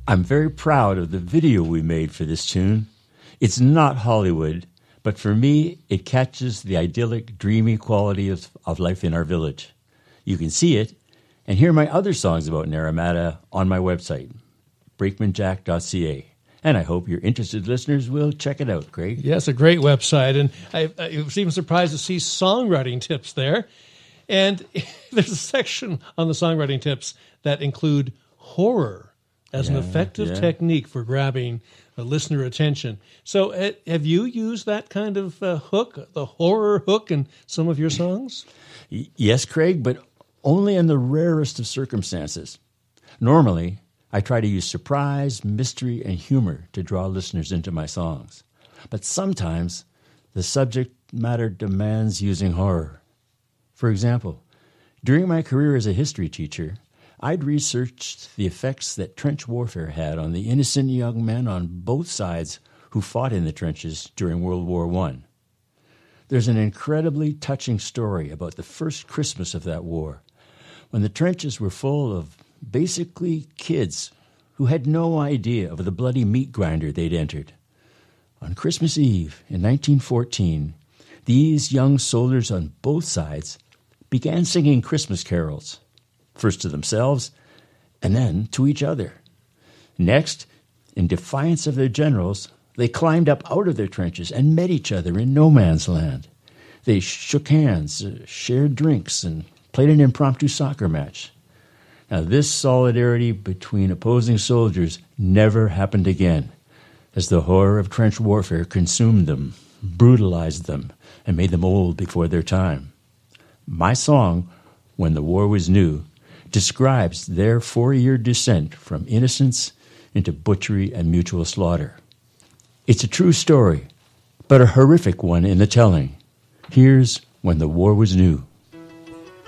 I'm very proud of the video we made for this tune. It's not Hollywood, but for me, it catches the idyllic, dreamy quality of life in our village. You can see it and hear my other songs about Naramata on my website, brakemanjack.ca. And I hope your interested listeners will check it out, Craig. Yes, a great website. And I was even surprised to see songwriting tips there. And there's a section on the songwriting tips that include horror as an effective technique for grabbing listener attention. So have you used that kind of hook, the horror hook, in some of your songs? Yes, Craig, but only in the rarest of circumstances. Normally, I try to use surprise, mystery, and humor to draw listeners into my songs. But sometimes the subject matter demands using horror. For example, during my career as a history teacher, I'd researched the effects that trench warfare had on the innocent young men on both sides who fought in the trenches during World War I. There's an incredibly touching story about the first Christmas of that war, when the trenches were full of basically kids who had no idea of the bloody meat grinder they'd entered. On Christmas Eve in 1914, these young soldiers on both sides began singing Christmas carols, first to themselves and then to each other. Next, in defiance of their generals, they climbed up out of their trenches and met each other in no man's land. They shook hands, shared drinks, and played an impromptu soccer match. Now, this solidarity between opposing soldiers never happened again, as the horror of trench warfare consumed them, brutalized them, and made them old before their time. My song, When the War Was New, describes their 4-year descent from innocence into butchery and mutual slaughter. It's a true story, but a horrific one in the telling. Here's When the War Was New.